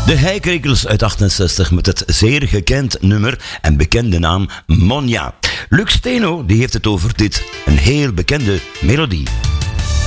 De Heikrekels uit 68 met het zeer gekend nummer en bekende naam Monja. Lux Steno die heeft het over dit, een heel bekende melodie.